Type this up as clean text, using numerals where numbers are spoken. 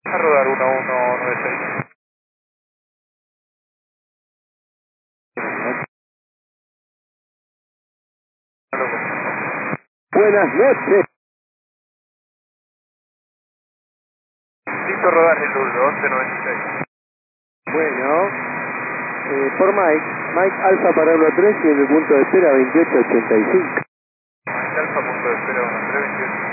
A rodar 1196. Buenas noches. Listo, rodar el 1196. Bueno, por Mike. Mike Alfa Parablo 3 y en el punto de espera 2885. Alfa, punto de espera 1328.